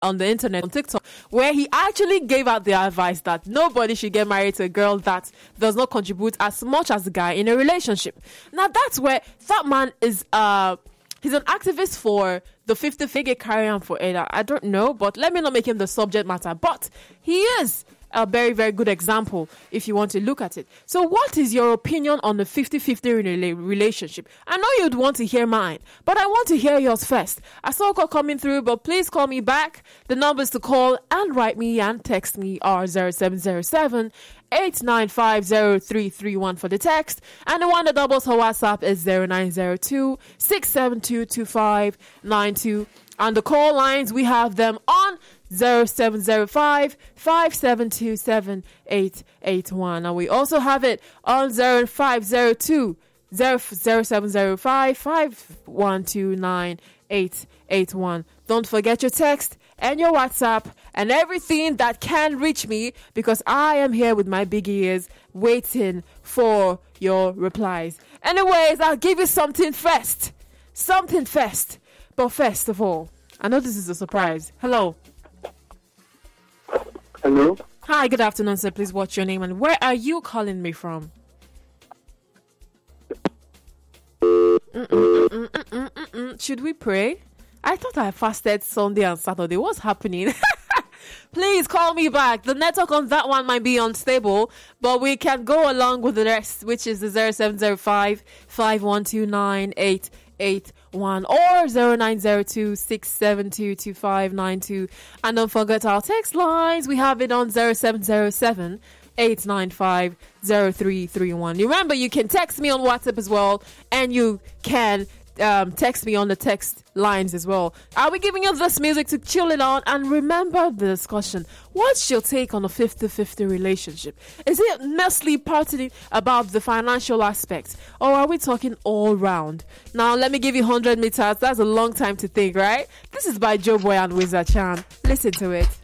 on the internet, on TikTok, where he actually gave out the advice that nobody should get married to a girl that does not contribute as much as the guy in a relationship. Now, that's where that man is, he's an activist for the 50-figure carry-on for Ada. I don't know, but let me not make him the subject matter. But he is a very, very good example if you want to look at it. So what is your opinion on the 50-50 relationship? I know you'd want to hear mine, but I want to hear yours first. I saw a call coming through, but please call me back. The numbers to call and write me and text me are 0707 8950331 for the text, and the one that doubles for WhatsApp is 0902 672 2592. And the call lines, we have them on 0705 572 7881. And we also have it on 0502 0705 512 9881. Don't forget your text and your WhatsApp and everything that can reach me, because I am here with my big ears waiting for your replies. Anyways, I'll give you something first. But first of all, I know this is a surprise. Hello. Hello. Hi, good afternoon, sir. Please, what's your name and where are you calling me from? Should we pray? I thought I fasted Sunday and Saturday. What's happening? Please call me back. The network on that one might be unstable, but we can go along with the rest, which is the 0705 512 9881 or 0902 672 2592. And don't forget our text lines. We have it on 0707 895 0331. Remember, you can text me on WhatsApp as well, and you can text me on the text lines as well. I'll be giving you this music to chill it on, and remember the discussion. What's your take on a 50-50 relationship? Is it mostly partly about the financial aspect, or are we talking all round? Now, let me give you 100 meters. That's a long time to think, right? This is by Joe Boy and Wizard Chan. Listen to it.